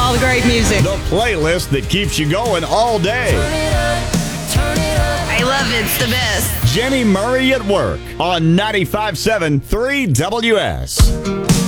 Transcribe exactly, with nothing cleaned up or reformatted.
all the great music. The playlist that keeps you going all day. I love it. It's the best. Jenny Murray at Work on ninety-five point seven three W S.